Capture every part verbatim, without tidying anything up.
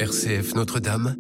R C F Notre-Dame,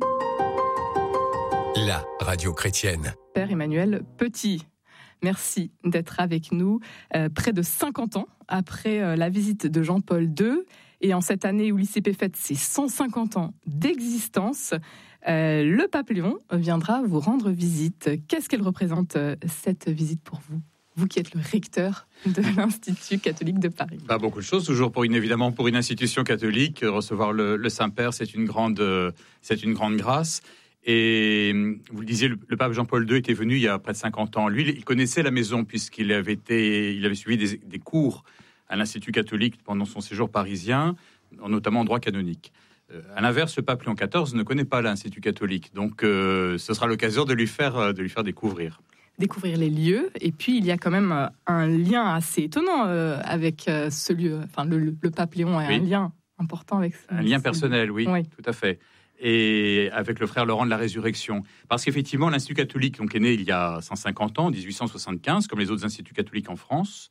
la radio chrétienne. Père Emmanuel Petit, merci d'être avec nous euh, près de cinquante ans après euh, la visite de Jean-Paul deux. Et en cette année où l'I C P fête ses cent cinquante ans d'existence, euh, le pape Léon viendra vous rendre visite. Qu'est-ce qu'elle représente, euh, cette visite pour vous ? Vous qui êtes le recteur de l'Institut catholique de Paris. Bah, beaucoup de choses, toujours pour une, évidemment pour une institution catholique. Recevoir le, le Saint-Père, c'est une, grande, euh, c'est une grande grâce. Et vous le disiez, le, le pape Jean-Paul deux était venu il y a près de cinquante ans. Lui, il connaissait la maison puisqu'il avait, été, il avait suivi des, des cours à l'Institut catholique pendant son séjour parisien, notamment en droit canonique. Euh, à l'inverse, le pape Léon quatorze ne connaît pas l'Institut catholique. Donc, euh, ce sera l'occasion de lui faire, de lui faire découvrir. découvrir les lieux, et puis il y a quand même un lien assez étonnant euh, avec euh, ce lieu. Enfin, le, le pape Léon a oui. un lien important avec ça. Un lien personnel, oui, oui, tout à fait. Et avec le frère Laurent de la Résurrection. Parce qu'effectivement, l'Institut catholique donc, est né il y a cent cinquante ans, dix-huit cent soixante-quinze, comme les autres instituts catholiques en France,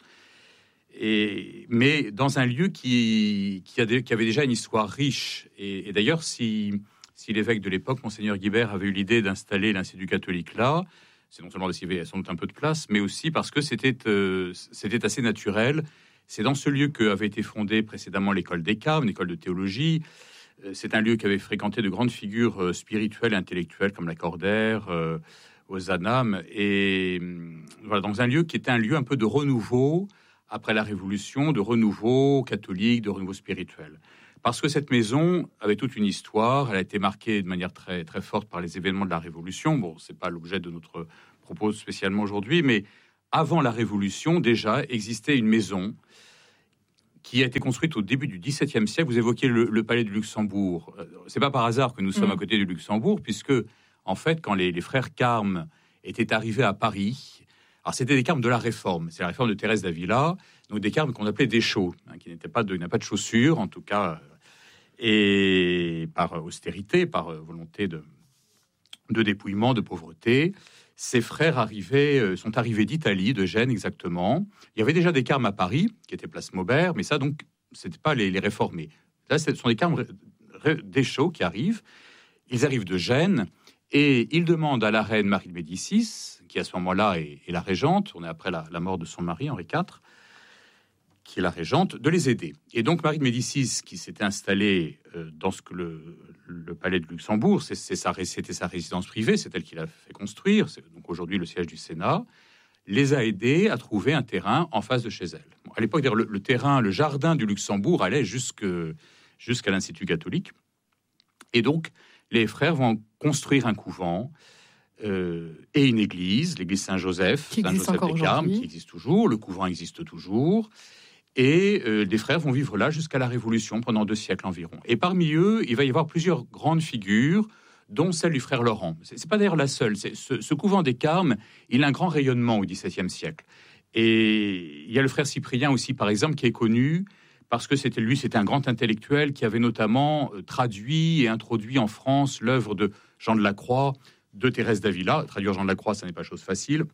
et, mais dans un lieu qui, qui, a, qui avait déjà une histoire riche. Et, et d'ailleurs, si, si l'évêque de l'époque, Monseigneur Guibert, avait eu l'idée d'installer l'Institut catholique là, c'est non seulement parce qu'il y avait sans doute un peu de place, mais aussi parce que c'était, euh, c'était assez naturel. C'est dans ce lieu qu'avait été fondée précédemment l'école des Carmes, une école de théologie. C'est un lieu qui avait fréquenté de grandes figures euh, spirituelles et intellectuelles comme Lacordaire, euh, Ozanam. Et euh, voilà, dans un lieu qui était un lieu un peu de renouveau après la Révolution, de renouveau catholique, de renouveau spirituel. Parce que cette maison avait toute une histoire, elle a été marquée de manière très, très forte par les événements de la Révolution. Bon, c'est pas l'objet de notre propos spécialement aujourd'hui, mais avant la Révolution, déjà, existait une maison qui a été construite au début du dix-septième siècle. Vous évoquiez le, le palais du Luxembourg. C'est pas par hasard que nous sommes mmh. à côté du Luxembourg, puisque, en fait, quand les, les frères Carmes étaient arrivés à Paris, alors c'était des Carmes de la Réforme, c'est la Réforme de Thérèse d'Avila, donc des Carmes qu'on appelait des chauds, hein, qui n'étaient pas de, n'avaient pas de chaussures, en tout cas, et par austérité, par volonté de, de dépouillement, de pauvreté. Ces frères arrivaient, sont arrivés d'Italie, de Gênes exactement. Il y avait déjà des Carmes à Paris, qui étaient place Maubert, mais ça, donc, c'était pas les, les réformés. Là, ce sont des Carmes des chauds qui arrivent. Ils arrivent de Gênes et ils demandent à la reine Marie de Médicis, qui à ce moment-là est, est la régente, on est après la, la mort de son mari, Henri quatre, qui est la régente, de les aider. Et donc, Marie de Médicis, qui s'était installée euh, dans ce que le, le palais de Luxembourg, c'est, c'est sa, c'était sa résidence privée, c'est elle qui l'a fait construire, c'est donc aujourd'hui le siège du Sénat, les a aidés à trouver un terrain en face de chez elle. Bon, à l'époque, le, le terrain, le jardin du Luxembourg allait jusque, jusqu'à l'Institut catholique. Et donc, les frères vont construire un couvent euh, et une église, l'église Saint-Joseph, qui existe Saint-Joseph des Carmes, qui existe toujours, le couvent existe toujours. Et euh, les frères vont vivre là jusqu'à la Révolution, pendant deux siècles environ. Et parmi eux, il va y avoir plusieurs grandes figures, dont celle du frère Laurent. C'est, c'est pas d'ailleurs la seule. C'est, ce, ce couvent des Carmes, il a un grand rayonnement au dix-septième siècle. Et il y a le frère Cyprien aussi, par exemple, qui est connu parce que c'était lui, c'était un grand intellectuel qui avait notamment euh, traduit et introduit en France l'œuvre de Jean de la Croix, de Thérèse d'Avila. Traduire Jean de la Croix, ça n'est pas chose facile.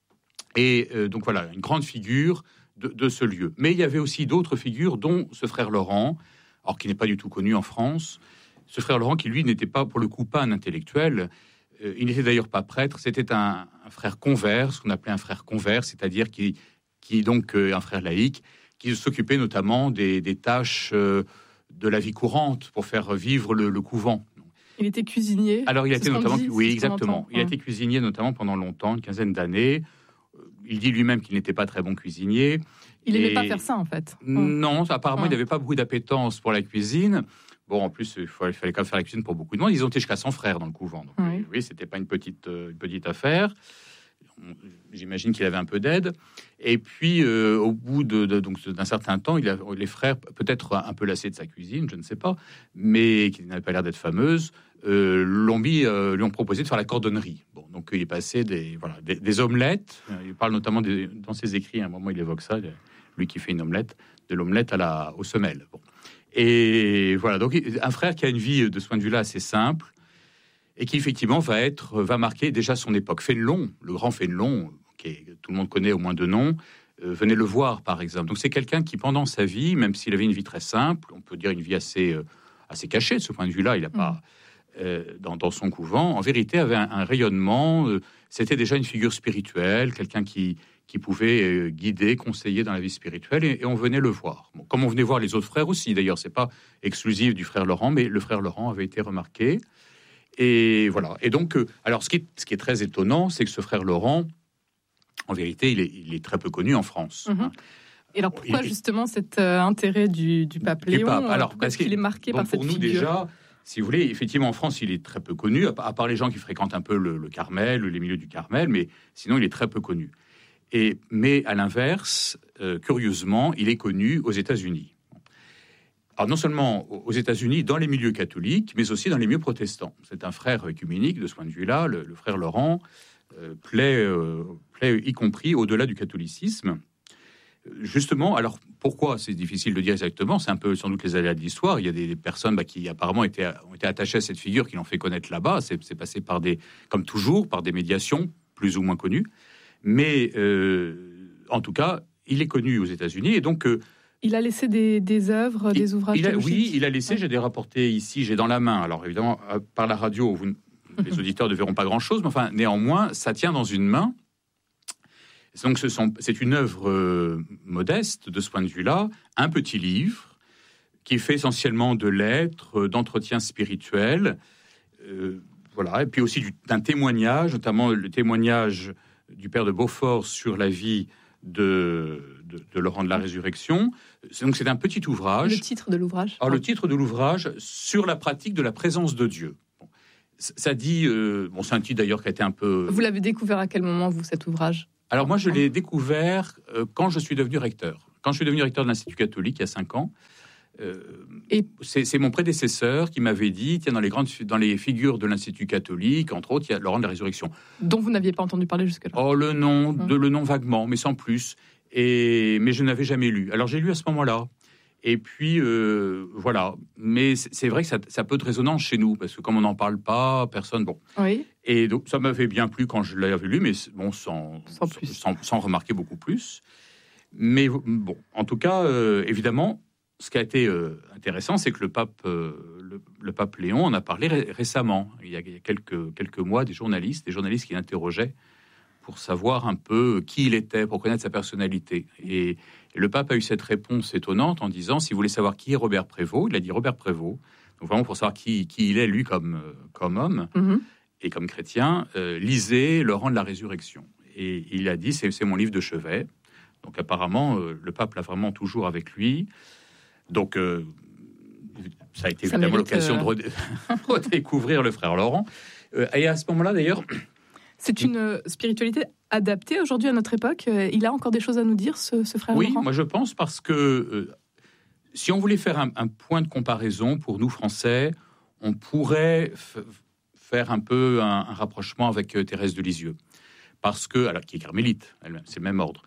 Et euh, donc voilà, une grande figure De, de ce lieu. Mais il y avait aussi d'autres figures, dont ce frère Laurent, alors qui n'est pas du tout connu en France. Ce frère Laurent qui, lui, n'était pas, pour le coup, pas un intellectuel. Euh, il n'était d'ailleurs pas prêtre. C'était un, un frère convers, ce qu'on appelait un frère convers, c'est-à-dire qui, qui donc, euh, un frère laïque, qui s'occupait notamment des, des tâches euh, de la vie courante pour faire vivre le, le couvent. Il était cuisinier. Alors, il a été notamment, dit, oui, exactement. Il a ouais. été cuisinier notamment pendant longtemps, une quinzaine d'années. Il dit lui-même qu'il n'était pas très bon cuisinier. Il n'aimait pas faire ça, en fait. Non, apparemment, ouais. il n'avait pas beaucoup d'appétence pour la cuisine. Bon, en plus, il fallait, il fallait quand même faire la cuisine pour beaucoup de monde. Ils ont été jusqu'à son frère dans le couvent. Donc, oui, oui c'était pas une petite, une petite affaire. J'imagine qu'il avait un peu d'aide. Et puis, euh, au bout de, de, donc, d'un certain temps, il a, les frères, peut-être un peu lassés de sa cuisine, je ne sais pas, mais qui n'avait pas l'air d'être fameuse, euh, l'ont mis, euh, lui ont proposé de faire la cordonnerie. Bon, donc il est passé des, voilà, des, des omelettes. Il parle notamment des, dans ses écrits, à un moment il évoque ça, lui qui fait une omelette, de l'omelette à la, aux semelles. Bon. Et voilà, donc un frère qui a une vie de ce point de vue-là assez simple, et qui effectivement va être, va marquer déjà son époque. Fénelon, le grand Fénelon, qui est, tout le monde connaît au moins de nom, euh, venez le voir par exemple. Donc c'est quelqu'un qui pendant sa vie, même s'il avait une vie très simple, on peut dire une vie assez, euh, assez caché de ce point de vue-là. Il n'a pas... Euh, dans, dans son couvent, en vérité, avait un, un rayonnement. Euh, c'était déjà une figure spirituelle, quelqu'un qui, qui pouvait euh, guider, conseiller dans la vie spirituelle, et, et on venait le voir. Bon, comme on venait voir les autres frères aussi, d'ailleurs, c'est pas exclusif du frère Laurent, mais le frère Laurent avait été remarqué. Et voilà. Et donc, euh, alors, ce qui, est, ce qui est très étonnant, c'est que ce frère Laurent, en vérité, il est, il est très peu connu en France. Mm-hmm. Hein. Et alors, pourquoi il, justement cet euh, intérêt du, du pape Léon? Pape. Alors, parce qu'il est marqué bon, par cette figure. Pour nous, déjà... Si vous voulez, effectivement, en France, il est très peu connu, à part les gens qui fréquentent un peu le, le Carmel, les milieux du Carmel, mais sinon, il est très peu connu. Et, mais à l'inverse, euh, curieusement, il est connu aux États-Unis. Alors, non seulement aux États-Unis, dans les milieux catholiques, mais aussi dans les milieux protestants. C'est un frère œcuménique, de ce point de vue-là, le, le frère Laurent, euh, plaît, euh, plaît y compris au-delà du catholicisme. Justement, alors pourquoi c'est difficile de dire exactement, c'est un peu sans doute les aléas de l'histoire. Il y a des, des personnes bah, qui apparemment étaient, ont été attachées à cette figure, qui l'ont fait connaître là-bas. C'est, c'est passé par des, comme toujours, par des médiations plus ou moins connues. Mais euh, en tout cas, il est connu aux États-Unis et donc. Euh, il a laissé des, des œuvres, il, des ouvrages. Il a, oui, il a laissé. Ouais. J'ai des rapportés ici, j'ai dans la main. Alors évidemment, par la radio, vous, les auditeurs ne verront pas grand-chose, mais enfin, néanmoins, ça tient dans une main. Donc, ce sont, c'est une œuvre euh, modeste de ce point de vue-là, un petit livre qui fait essentiellement de lettres, euh, d'entretien spirituel, euh, voilà, et puis aussi du, d'un témoignage, notamment le témoignage du père de Beaufort sur la vie de, de, de Laurent de la Résurrection. Donc, c'est un petit ouvrage. Le titre de l'ouvrage. Alors, le titre de l'ouvrage sur la pratique de la présence de Dieu. Bon, ça dit, euh, bon, c'est un titre d'ailleurs qui a été un peu. Vous l'avez découvert à quel moment, vous, cet ouvrage? Alors moi, je l'ai découvert euh, quand je suis devenu recteur. Quand je suis devenu recteur de l'Institut catholique, il y a cinq ans, euh, et c'est, c'est mon prédécesseur qui m'avait dit, tiens, dans les, grandes, dans les figures de l'Institut catholique, entre autres, il y a Laurent de la Résurrection. Dont vous n'aviez pas entendu parler jusque-là. Oh, le nom, hum. de, le nom vaguement, mais sans plus. Et, mais je n'avais jamais lu. Alors j'ai lu à ce moment-là. Et puis, euh, voilà. Mais c'est, c'est vrai que ça, ça a peu de résonance chez nous, parce que comme on n'en parle pas, personne... Bon. Oui. Et donc, ça m'avait bien plu quand je l'avais lu, mais bon, sans, sans, plus. sans, sans remarquer beaucoup plus. Mais bon, en tout cas, euh, évidemment, ce qui a été euh, intéressant, c'est que le pape, euh, le, le pape Léon en a parlé ré- récemment. Il y a, il y a quelques, quelques mois, des journalistes, des journalistes qui l'interrogeaient pour savoir un peu qui il était, pour connaître sa personnalité. Et, et le pape a eu cette réponse étonnante en disant, si vous voulez savoir qui est Robert Prévost, il a dit Robert Prévost, donc vraiment pour savoir qui, qui il est, lui, comme, comme homme, mm-hmm. et comme chrétien, euh, lisez Laurent de la Résurrection. Et il a dit, c'est, c'est mon livre de chevet. Donc apparemment, euh, le pape l'a vraiment toujours avec lui. Donc euh, ça a été ça évidemment l'occasion euh... de redécouvrir le frère Laurent. Euh, et à ce moment-là, d'ailleurs... C'est une spiritualité adaptée aujourd'hui à notre époque. Il a encore des choses à nous dire, ce, ce frère oui, Laurent ? Oui, moi je pense, parce que euh, si on voulait faire un, un point de comparaison pour nous Français, on pourrait f- faire un peu un, un rapprochement avec euh, Thérèse de Lisieux, parce que, alors, qui est carmélite, elle, c'est le même ordre.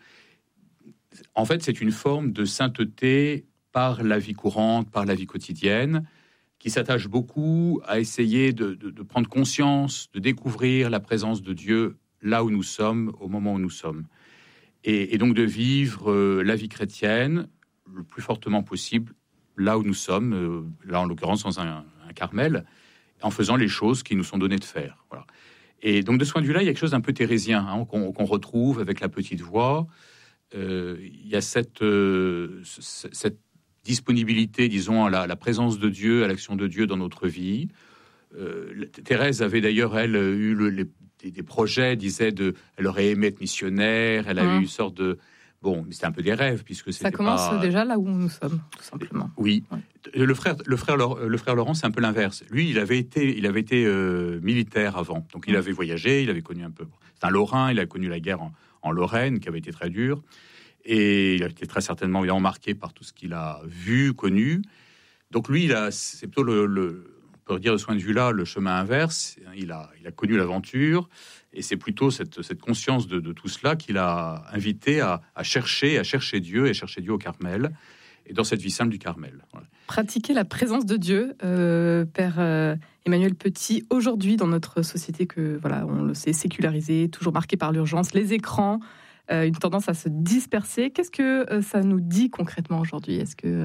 En fait, c'est une forme de sainteté par la vie courante, par la vie quotidienne, qui s'attache beaucoup à essayer de, de, de prendre conscience, de découvrir la présence de Dieu là où nous sommes, au moment où nous sommes. Et, et donc de vivre euh, la vie chrétienne le plus fortement possible là où nous sommes, euh, là en l'occurrence dans un, un Carmel, en faisant les choses qui nous sont données de faire. Voilà. Et donc de ce point de vue-là, il y a quelque chose d'un peu thérésien hein, qu'on, qu'on retrouve avec la petite voix. Euh, il y a cette, euh, cette disponibilité, disons, à la, à la présence de Dieu, à l'action de Dieu dans notre vie. Euh, Thérèse avait d'ailleurs, elle, eu le, les, des, des projets, disait, de, elle aurait aimé être missionnaire, elle a mmh. eu une sorte de... Bon, mais c'était un peu des rêves, puisque c'était Ça commence pas... déjà là où nous sommes, tout simplement. Oui. Ouais. Le frère, le, frère, le frère Laurent, c'est un peu l'inverse. Lui, il avait été, il avait été euh, militaire avant, donc il mmh. avait voyagé, il avait connu un peu... C'est un Lorrain, il a connu la guerre en, en Lorraine, qui avait été très dure. Et il a été très certainement évidemment marqué par tout ce qu'il a vu, connu. Donc lui, il a, c'est plutôt le, le, on peut dire de ce point de vue-là, le chemin inverse. Il a, il a connu l'aventure, et c'est plutôt cette, cette conscience de, de tout cela qui l'a invité à, à chercher, à chercher Dieu, et chercher Dieu au Carmel, et dans cette vie simple du Carmel. Voilà. Pratiquer la présence de Dieu, euh, Père euh, Emmanuel Petit, aujourd'hui dans notre société que, voilà, on le sait, sécularisée, toujours marquée par l'urgence, les écrans. Euh, une tendance à se disperser. Qu'est-ce que euh, ça nous dit concrètement aujourd'hui ? Est-ce que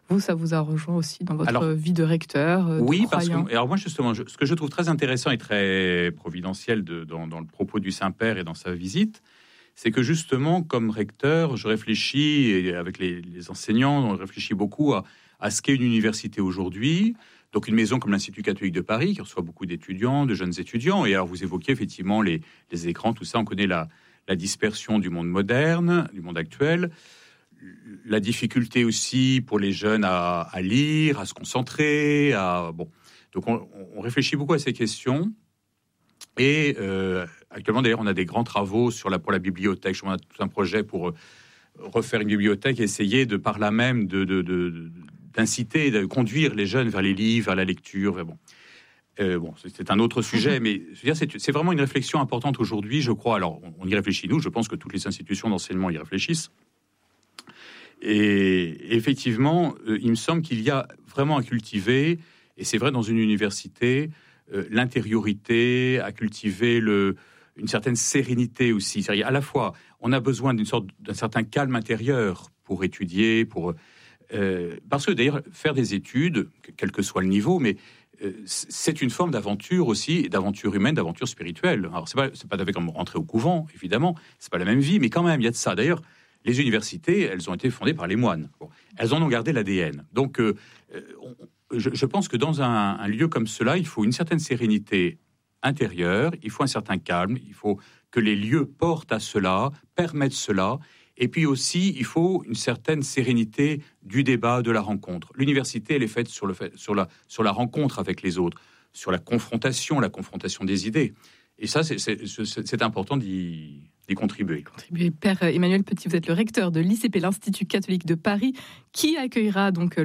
Vous, ça vous a rejoint aussi dans votre alors, vie de recteur, de oui, croyant. parce que alors moi justement, je, ce que je trouve très intéressant et très providentiel de, dans, dans le propos du Saint-Père et dans sa visite, c'est que justement, comme recteur, je réfléchis, et avec les, les enseignants, on réfléchit beaucoup à, à ce qu'est une université aujourd'hui. Donc une maison comme l'Institut catholique de Paris, qui reçoit beaucoup d'étudiants, de jeunes étudiants. Et alors vous évoquiez effectivement les, les écrans, tout ça, on connaît la, la dispersion du monde moderne, du monde actuel. La difficulté aussi pour les jeunes à, à lire, à se concentrer. À, bon. Donc on, on réfléchit beaucoup à ces questions. Et euh, actuellement, d'ailleurs, on a des grands travaux sur la, pour la bibliothèque. On a tout un projet pour euh, refaire une bibliothèque et essayer de, par là même de, de, de, de, d'inciter, de conduire les jeunes vers les livres, vers la lecture. Bon, euh, bon c'est un autre sujet, mais je veux dire, c'est, c'est vraiment une réflexion importante aujourd'hui, je crois. Alors, on, on y réfléchit, nous. Je pense que toutes les institutions d'enseignement y réfléchissent. Et effectivement, euh, il me semble qu'il y a vraiment à cultiver, et c'est vrai dans une université, euh, l'intériorité, à cultiver le, une certaine sérénité aussi. C'est-à-dire, à la fois, on a besoin d'une sorte, d'un certain calme intérieur pour étudier, pour... Euh, parce que d'ailleurs, faire des études, quel que soit le niveau, mais euh, c'est une forme d'aventure aussi, d'aventure humaine, d'aventure spirituelle. Alors, c'est pas, c'est pas comme rentrer au couvent, évidemment, c'est pas la même vie, mais quand même, il y a de ça. D'ailleurs, les universités, elles ont été fondées par les moines. Bon, elles en ont gardé l'A D N. Donc, euh, on, je, je pense que dans un, un lieu comme cela, il faut une certaine sérénité intérieure, il faut un certain calme, il faut que les lieux portent à cela, permettent cela. Et puis aussi, il faut une certaine sérénité du débat, de la rencontre. L'université, elle est faite sur, le fait, sur, la, sur la rencontre avec les autres, sur la confrontation, la confrontation des idées. Et ça, c'est, c'est, c'est, c'est important d'y, d'y contribuer. contribuer. Père Emmanuel Petit, vous êtes le recteur de l'I C P, l'Institut catholique de Paris, qui accueillera donc